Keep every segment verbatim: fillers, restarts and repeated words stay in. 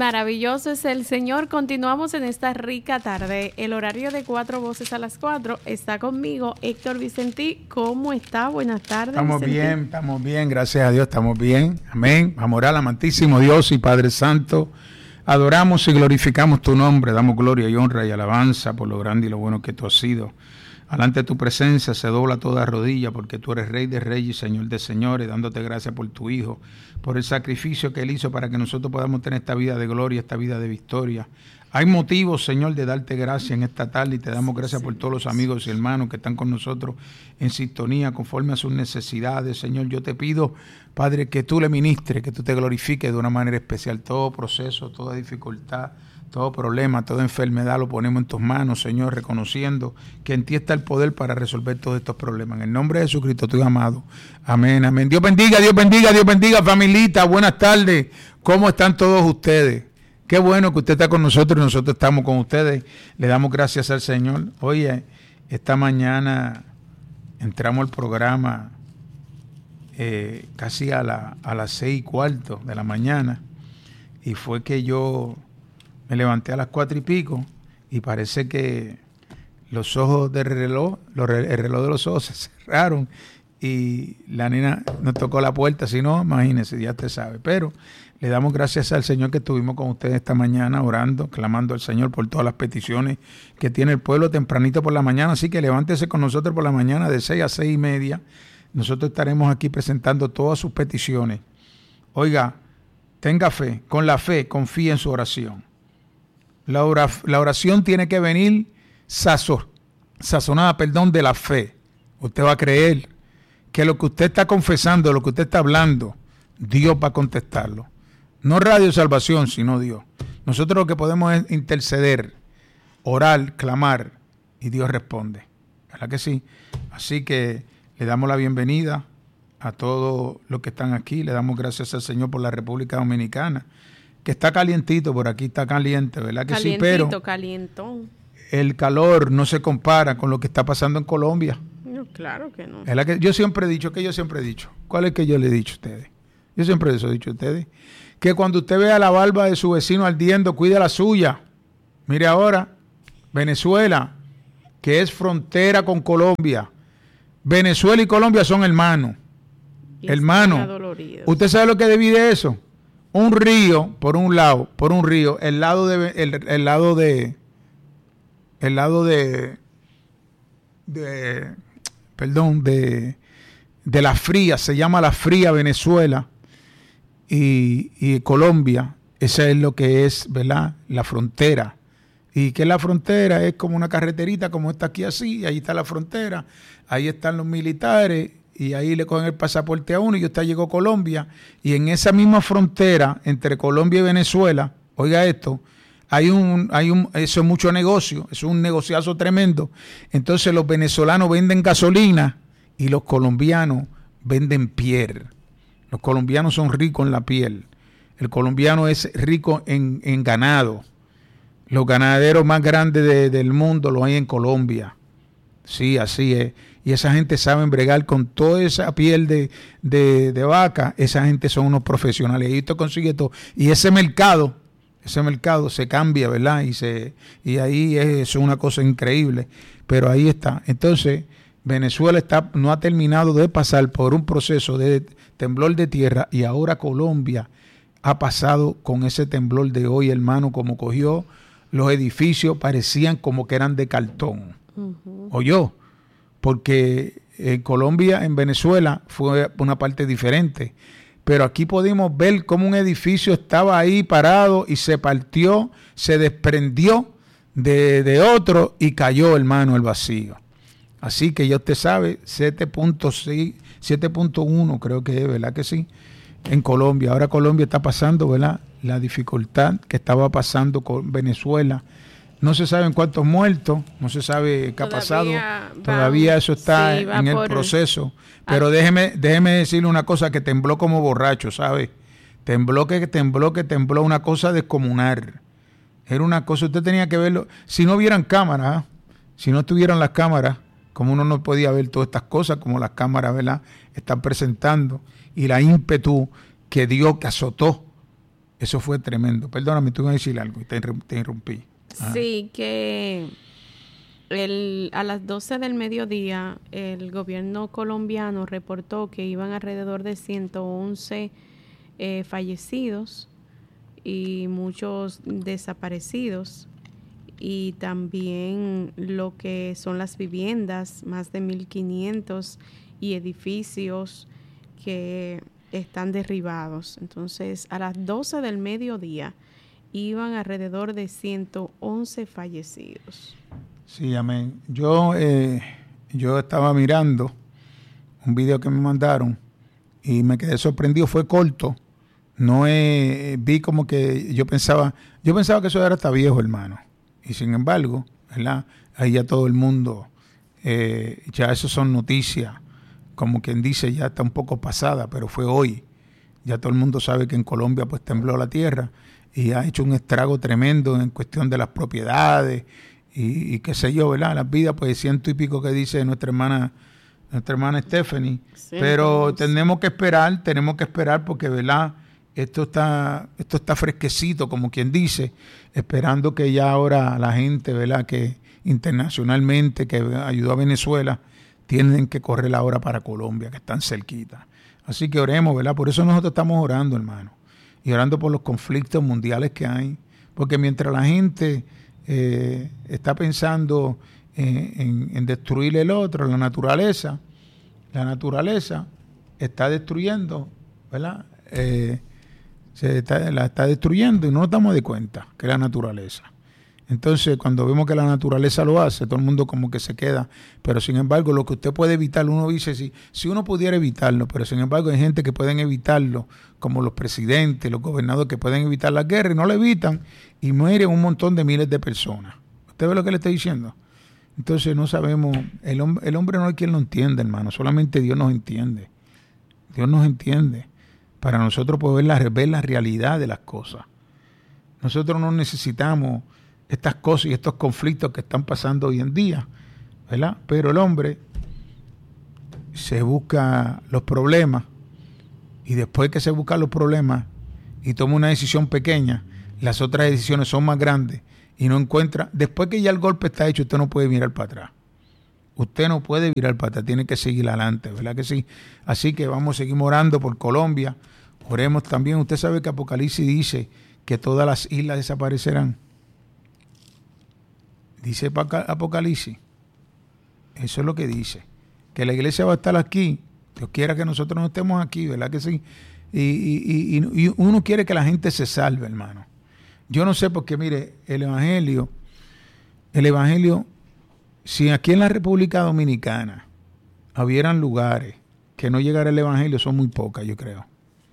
Maravilloso es el Señor. Continuamos en esta rica tarde. El horario de Cuatro Voces a las cuatro. Está conmigo Héctor Vicentí. ¿Cómo está? Buenas tardes. Estamos Vicentí. bien, estamos bien. Gracias a Dios, estamos bien. Amén. Vamos a orar al amantísimo Dios y Padre Santo. Adoramos y glorificamos tu nombre. Damos gloria y honra y alabanza por lo grande y lo bueno que tú has sido. Alante de tu presencia se dobla toda rodilla porque tú eres Rey de Reyes y Señor de Señores, dándote gracias por tu Hijo, por el sacrificio que Él hizo para que nosotros podamos tener esta vida de gloria, esta vida de victoria. Hay motivos, Señor, de darte gracias en esta tarde y te damos gracias por todos los amigos y hermanos que están con nosotros en sintonía conforme a sus necesidades. Señor, yo te pido, Padre, que tú le ministres, que tú te glorifiques de una manera especial. Todo proceso, toda dificultad, todo problema, toda enfermedad lo ponemos en tus manos, Señor, reconociendo que en ti está el poder para resolver todos estos problemas. En el nombre de Jesucristo, tu amado. Amén, amén. Dios bendiga, Dios bendiga, Dios bendiga, familita. Buenas tardes. ¿Cómo están todos ustedes? Qué bueno que usted está con nosotros y nosotros estamos con ustedes. Le damos gracias al Señor. Oye, esta mañana entramos al programa eh, casi a, la, a las seis y cuarto de la mañana y fue que yo me levanté a las cuatro y pico y parece que los ojos del reloj, los, el reloj de los ojos se cerraron y la nena nos tocó la puerta, si no, imagínense, ya te sabe. Pero le damos gracias al Señor que estuvimos con ustedes esta mañana orando, clamando al Señor por todas las peticiones que tiene el pueblo tempranito por la mañana. Así que levántese con nosotros por la mañana de seis a seis y media. Nosotros estaremos aquí presentando todas sus peticiones. Oiga, tenga fe, con la fe confíe en su oración. La, ora, la oración tiene que venir sazon, sazonada, perdón, de la fe. Usted va a creer que lo que usted está confesando, lo que usted está hablando, Dios va a contestarlo. No Radio Salvación, sino Dios. Nosotros lo que podemos es interceder, orar, clamar, y Dios responde. ¿Verdad que sí? Así que le damos la bienvenida a todos los que están aquí. Le damos gracias al Señor por la República Dominicana, que está calientito, por aquí está caliente, ¿verdad que sí? Pero calientón. El calor no se compara con lo que está pasando en Colombia. No, claro que no. ¿Verdad que yo siempre he dicho, que yo siempre he dicho? ¿Cuál es que yo le he dicho a ustedes? Yo siempre les he dicho a ustedes que cuando usted vea la barba de su vecino ardiendo, cuide la suya. Mire ahora, Venezuela, que es frontera con Colombia. Venezuela y Colombia son hermanos. Hermanos. ¿Usted sabe lo que divide eso? Un río, por un lado, por un río, el lado de, el, el lado de, el lado de, de, perdón, de, de la fría, se llama la fría Venezuela y, y Colombia, esa es lo que es, ¿verdad? La frontera. Y que la frontera es como una carreterita, como esta aquí así, ahí está la frontera, ahí están los militares, y ahí le cogen el pasaporte a uno y usted llegó a Colombia, y en esa misma frontera entre Colombia y Venezuela, oiga esto, hay un, hay un, eso es mucho negocio, es un negociazo tremendo. Entonces los venezolanos venden gasolina y los colombianos venden piel. Los colombianos son ricos en la piel. El colombiano es rico en, en ganado. Los ganaderos más grandes de, del mundo los hay en Colombia. Sí, así es. Y esa gente sabe bregar con toda esa piel de, de, de vaca. Esa gente son unos profesionales. Y esto consigue todo. Y ese mercado, ese mercado se cambia, ¿verdad? Y se y ahí es, es una cosa increíble. Pero ahí está. Entonces, Venezuela está no ha terminado de pasar por un proceso de temblor de tierra. Y ahora Colombia ha pasado con ese temblor de hoy, hermano, como cogió los edificios, parecían como que eran de cartón. Uh-huh. ¿Oyó? Porque en Colombia, en Venezuela, fue una parte diferente. Pero aquí pudimos ver cómo un edificio estaba ahí parado y se partió, se desprendió de, de otro y cayó, hermano, el vacío. Así que ya usted sabe, siete punto uno creo que es, ¿verdad que sí? En Colombia. Ahora Colombia está pasando, ¿verdad? La dificultad que estaba pasando con Venezuela. No se saben cuántos muertos, no se sabe qué ha pasado. Va, Todavía eso está sí, en el proceso. Pero déjeme, déjeme decirle una cosa, que tembló como borracho, ¿sabe? Tembló que tembló, que tembló, una cosa descomunal. Era una cosa, usted tenía que verlo. Si no hubieran cámaras, ¿eh? Si no estuvieran las cámaras, como uno no podía ver todas estas cosas, como las cámaras, ¿verdad?, están presentando, y la ímpetu que dio, que azotó Eso fue tremendo. Perdóname, tú ibas a decir algo y te, te interrumpí. Ajá. Sí, que el, a las doce del mediodía el gobierno colombiano reportó que iban alrededor de ciento once eh, fallecidos y muchos desaparecidos, y también lo que son las viviendas, más de mil quinientos, y edificios que están derribados. Entonces, a las doce del mediodía iban alrededor de ciento once fallecidos. Sí, amén. Yo, eh, yo estaba mirando un video que me mandaron y me quedé sorprendido. Fue corto. No eh, vi como que yo pensaba, yo pensaba que eso era hasta viejo, hermano. Y sin embargo, ¿verdad? Ahí ya todo el mundo, eh, ya eso son noticias, como quien dice, ya está un poco pasada, pero fue hoy. Ya todo el mundo sabe que en Colombia pues tembló la tierra y ha hecho un estrago tremendo en cuestión de las propiedades y, y qué sé yo, ¿verdad? Las vidas, pues ciento y pico que dice nuestra hermana, nuestra hermana Stephanie. Sí, pero pues tenemos que esperar, tenemos que esperar porque, ¿verdad? Esto está, esto está fresquecito, como quien dice, esperando que ya ahora la gente, ¿verdad? Que internacionalmente, que ayudó a Venezuela, tienen que correr ahora para Colombia, que están cerquita. Así que oremos, ¿verdad? Por eso nosotros estamos orando, hermano. Y orando por los conflictos mundiales que hay. Porque mientras la gente eh, está pensando eh, en, en destruir el otro, la naturaleza, la naturaleza está destruyendo, ¿verdad? Eh, se está, la está destruyendo y no nos damos de cuenta que es la naturaleza. Entonces, cuando vemos que la naturaleza lo hace, todo el mundo como que se queda. Pero, sin embargo, lo que usted puede evitar, uno dice, si, si uno pudiera evitarlo, pero, sin embargo, hay gente que pueden evitarlo, como los presidentes, los gobernadores que pueden evitar la guerra y no la evitan y mueren un montón de miles de personas. ¿Usted ve lo que le estoy diciendo? Entonces, no sabemos, el, hombre, el hombre no hay quien lo entienda, hermano, solamente Dios nos entiende. Dios nos entiende para nosotros poder ver la, ver la realidad de las cosas. Nosotros no necesitamos estas cosas y estos conflictos que están pasando hoy en día, ¿verdad? Pero el hombre se busca los problemas y después que se buscan los problemas y toma una decisión pequeña, las otras decisiones son más grandes y no encuentra, después que ya el golpe está hecho, usted no puede mirar para atrás. Usted no puede mirar para atrás, tiene que seguir adelante, ¿verdad que sí? Así que vamos a seguir orando por Colombia, oremos también. Usted sabe que Apocalipsis dice que todas las islas desaparecerán. Dice Apocalipsis, eso es lo que dice, que la iglesia va a estar aquí, Dios quiera que nosotros no estemos aquí, ¿verdad que sí? Y, y, y, y uno quiere que la gente se salve, hermano. Yo no sé porque, mire, el evangelio, el evangelio, si aquí en la República Dominicana hubieran lugares que no llegara el evangelio, son muy pocas, yo creo.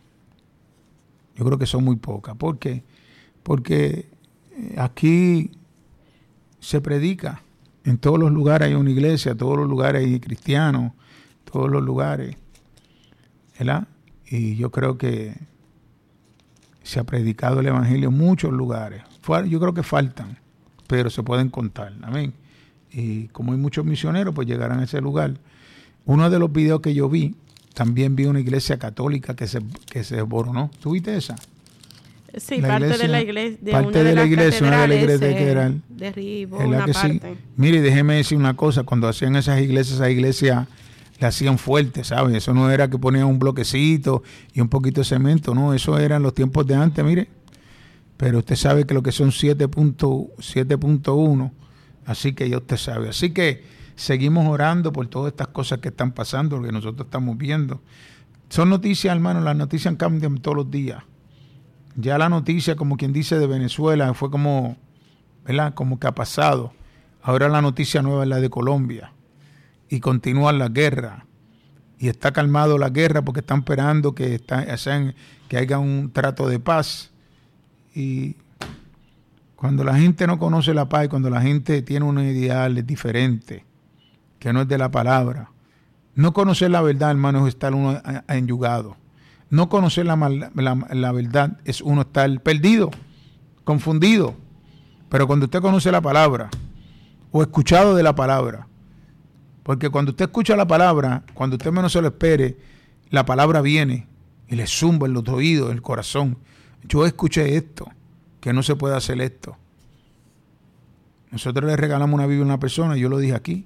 Yo creo que son muy pocas. ¿Por qué? Porque aquí se predica. En todos los lugares hay una iglesia, en todos los lugares hay cristianos, en todos los lugares, ¿verdad? Y yo creo que se ha predicado el evangelio en muchos lugares. Yo creo que faltan, pero se pueden contar. Amén. Y como hay muchos misioneros, pues llegarán a ese lugar. Uno de los videos que yo vi, también vi una iglesia católica que se, que se desboronó. ¿Tú viste esa? Sí, la parte iglesia, de la iglesia, de parte una de, de la iglesia, una de las iglesias catedral, derribó una que parte. Sí. Mire, déjeme decir una cosa, cuando hacían esas iglesias, esas iglesias le hacían fuerte, ¿sabes? Eso no era que ponían un bloquecito y un poquito de cemento, no, eso eran los tiempos de antes, mire. Pero usted sabe que lo que son siete punto uno, así que ya usted sabe. Así que seguimos orando por todas estas cosas que están pasando, lo que nosotros estamos viendo. Son noticias, hermano, las noticias cambian todos los días. Ya la noticia, como quien dice, de Venezuela fue como, ¿verdad? Como que ha pasado. Ahora la noticia nueva es la de Colombia. Y continúan las guerras. Y está calmado la guerra porque están esperando que, está, que haya un trato de paz. Y cuando la gente no conoce la paz, cuando la gente tiene unos ideales diferentes, que no es de la palabra, no conocer la verdad, hermano, es estar uno enyugado. No conocer la, la, la verdad es uno estar perdido, confundido. Pero cuando usted conoce la palabra, o escuchado de la palabra, porque cuando usted escucha la palabra, cuando usted menos se lo espere, la palabra viene y le zumba en los oídos, en el corazón. yo escuché esto, que no se puede hacer esto. Nosotros le regalamos una Biblia a una persona, yo lo dije aquí,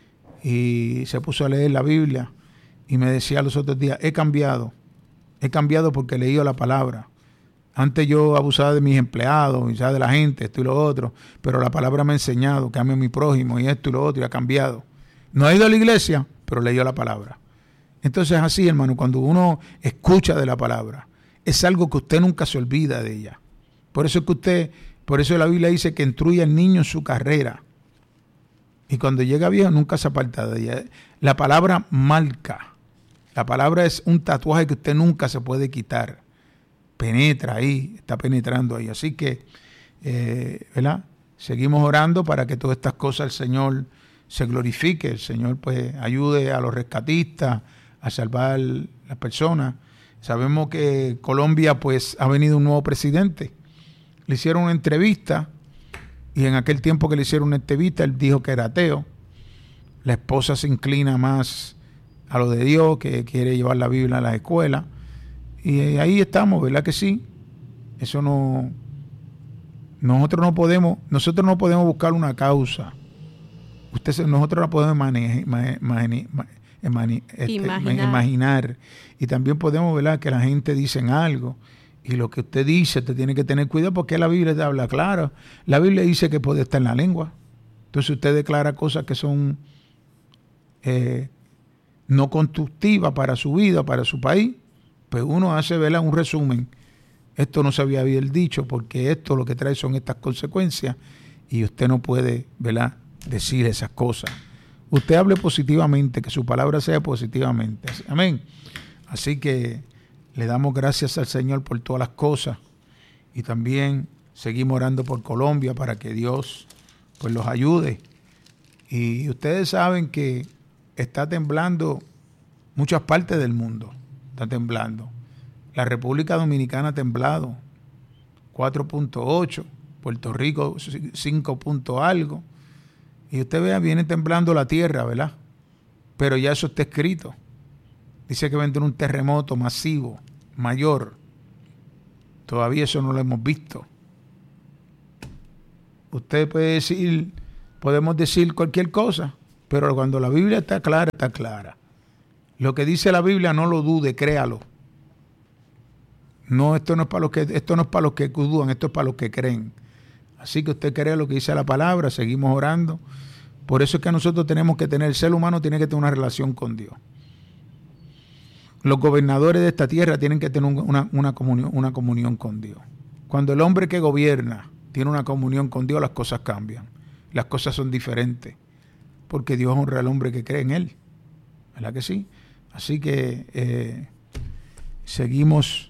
y se puso a leer la Biblia y me decía los otros días, he cambiado, he cambiado porque he leído la palabra. Antes yo abusaba de mis empleados, ya de la gente, esto y lo otro, pero la palabra me ha enseñado que ame a mi prójimo y esto y lo otro, y ha cambiado. No ha ido a la iglesia, pero leyó la palabra. Entonces es así, hermano, cuando uno escucha de la palabra, es algo que usted nunca se olvida de ella. Por eso es que usted, por eso la Biblia dice que instruye al niño en su carrera. Y cuando llega viejo nunca se aparta de ella. La palabra marca. La palabra es un tatuaje que usted nunca se puede quitar. Penetra ahí, está penetrando ahí. Así que, eh, ¿verdad? Seguimos orando para que todas estas cosas el Señor se glorifique. El Señor pues ayude a los rescatistas a salvar las personas. Sabemos que Colombia pues ha venido un nuevo presidente. Le hicieron una entrevista y en aquel tiempo que le hicieron una entrevista él dijo que era ateo. La esposa se inclina más a lo de Dios, que quiere llevar la Biblia a las escuelas. Y ahí estamos, ¿verdad que sí? Eso no... Nosotros no podemos, nosotros no podemos buscar una causa. Usted, nosotros la podemos manejar, mane, mane, mane, este, imaginar. imaginar. Y también podemos, ¿verdad?, que la gente dice algo. Y lo que usted dice, usted tiene que tener cuidado porque la Biblia te habla claro. La Biblia dice que puede estar en la lengua. Entonces usted declara cosas que son eh, no constructivas para su vida, para su país. Pues uno hace, ¿verdad?, un resumen. Esto no se había bien dicho porque esto lo que trae son estas consecuencias y usted no puede, ¿verdad?, decir esas cosas. Usted hable positivamente, que su palabra sea positivamente. Amén. Así que le damos gracias al Señor por todas las cosas y también seguimos orando por Colombia para que Dios pues los ayude. Y ustedes saben que está temblando muchas partes del mundo, está temblando. La República Dominicana ha temblado cuatro punto ocho, Puerto Rico cinco punto algo. Y usted vea, viene temblando la tierra, ¿verdad? Pero ya eso está escrito. Dice que vendrá un terremoto masivo, mayor. Todavía eso no lo hemos visto. Usted puede decir, podemos decir cualquier cosa, pero cuando la Biblia está clara, está clara. Lo que dice la Biblia no lo dude, créalo. No, esto no es para los que, esto no es para los que dudan, esto es para los que creen. Así que usted crea lo que dice la palabra, seguimos orando. Por eso es que nosotros tenemos que tener, el ser humano tiene que tener una relación con Dios. Los gobernadores de esta tierra tienen que tener una, una, comunión, una comunión con Dios. Cuando el hombre que gobierna tiene una comunión con Dios, las cosas cambian. Las cosas son diferentes. Porque Dios honra al hombre que cree en Él. ¿Verdad que sí? Así que eh, seguimos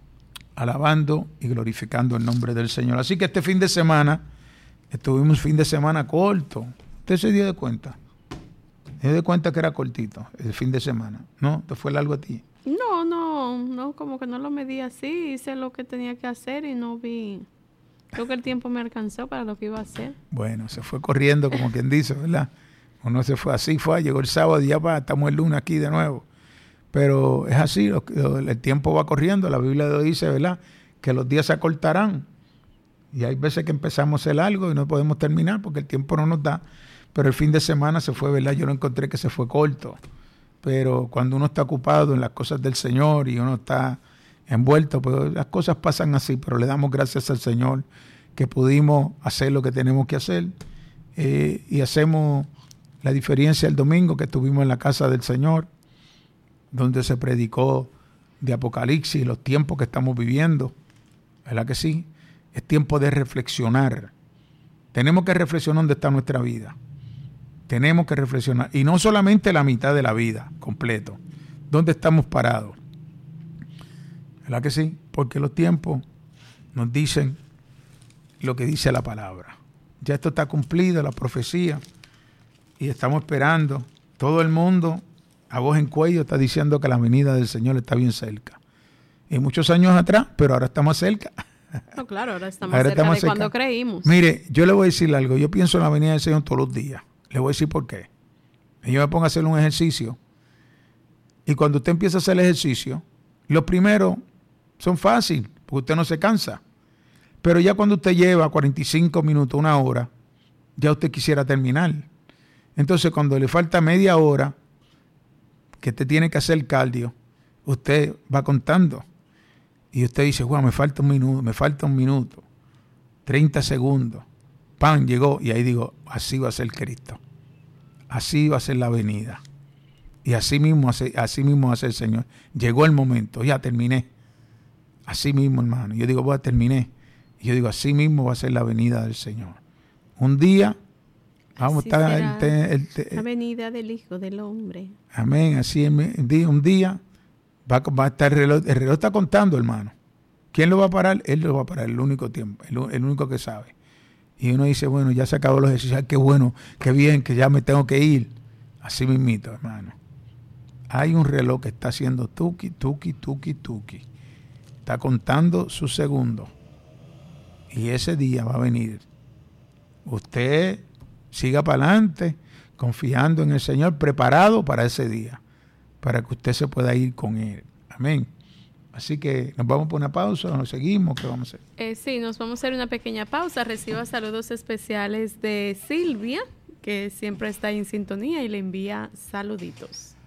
alabando y glorificando el nombre del Señor. Así que este fin de semana, estuvimos fin de semana corto. ¿Usted se dio de cuenta? ¿Se dio de cuenta que era cortito el fin de semana? ¿No? ¿Te fue largo a ti? No, no, no, como que no lo medí así. Hice lo que tenía que hacer y no vi. Creo que el tiempo me alcanzó para lo que iba a hacer. Bueno, se fue corriendo, como quien dice, ¿verdad? Uno se fue así, fue, llegó el sábado y ya va, estamos el lunes aquí de nuevo. Pero es así, lo, lo, el tiempo va corriendo, la Biblia dice, ¿verdad?, que los días se acortarán. Y hay veces que empezamos a hacer algo y no podemos terminar porque el tiempo no nos da. Pero el fin de semana se fue, ¿verdad? Yo lo encontré que se fue corto. Pero cuando uno está ocupado en las cosas del Señor y uno está envuelto, pues las cosas pasan así. Pero le damos gracias al Señor que pudimos hacer lo que tenemos que hacer. Eh, y hacemos la diferencia el domingo que estuvimos en la casa del Señor, donde se predicó de Apocalipsis y los tiempos que estamos viviendo. ¿Verdad que sí? Es tiempo de reflexionar. Tenemos que reflexionar dónde está nuestra vida. Tenemos que reflexionar. Y no solamente la mitad de la vida, completo. ¿Dónde estamos parados? ¿Verdad que sí? Porque los tiempos nos dicen lo que dice la palabra. Ya esto está cumplido, la profecía. Y estamos esperando. Todo el mundo, a voz en cuello, está diciendo que la venida del Señor está bien cerca. Y muchos años atrás, pero ahora está más cerca. No, claro, ahora estamos ahora cerca estamos de cerca. Cuando creímos. Mire, yo le voy a decir algo. Yo pienso en la venida del Señor todos los días. Le voy a decir por qué. Yo me pongo a hacer un ejercicio. Y cuando usted empieza a hacer el ejercicio, los primeros son fáciles. porque usted no se cansa. Pero ya cuando usted lleva cuarenta y cinco minutos, una hora, ya usted quisiera terminar. Entonces, cuando le falta media hora, que usted tiene que hacer cardio, usted va contando. Y usted dice, wow, me falta un minuto, me falta un minuto, treinta segundos. ¡Pam! Llegó. Y ahí digo, así va a ser Cristo. Así va a ser la venida. Y así mismo hace, así mismo hace el Señor. Llegó el momento, ya terminé. Así mismo, hermano. Yo digo, bueno, terminé. Y yo digo, así mismo va a ser la venida del Señor. Un día vamos Así a estar será el, el, el, la venida del Hijo del Hombre. Amén. Así un día, un día va, va a estar el reloj. El reloj está contando, hermano. ¿Quién lo va a parar? Él lo va a parar el único tiempo, el, el único que sabe. Y uno dice, bueno, ya se acabó los ejercicios. Ay, qué bueno, qué bien, que ya me tengo que ir. Así mismito, hermano. Hay un reloj que está haciendo tuki, tuki, tuki, tuki. Está contando sus segundos. Y ese día va a venir. Usted siga para adelante, confiando en el Señor, preparado para ese día, para que usted se pueda ir con Él. Amén. Así que nos vamos por una pausa, nos seguimos, ¿qué vamos a hacer? Eh, sí, nos vamos a hacer una pequeña pausa. Reciba saludos especiales de Silvia, que siempre está en sintonía y le envía saluditos.